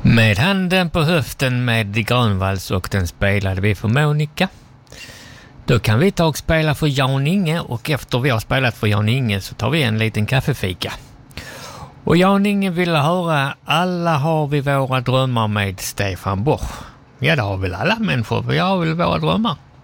Med handen på höften med Grönvalls och den spelade vi för Monica. Då kan vi ta och spela för Jan Inge och efter vi har spelat för Jan Inge så tar vi en liten kaffefika. Och Jan Inge ville höra Alla har vi våra drömmar med Stefan Borsch. Ja, det har väl alla människor, vi har väl våra drömmar.